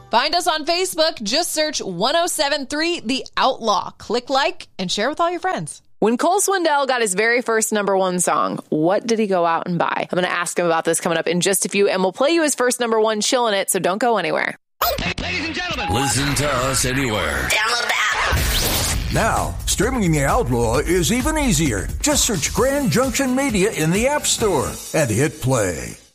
Find us on Facebook. Just search 1073 The Outlaw. Click like and share with all your friends. When Cole Swindell got his very first #1 song, what did he go out and buy? I'm going to ask him about this coming up in just a few, and we'll play you his first #1 Chillin' It, so don't go anywhere. Ladies and gentlemen, listen to us anywhere. Download the app. Now, streaming The Outlaw is even easier. Just search Grand Junction Media in the App Store and hit play.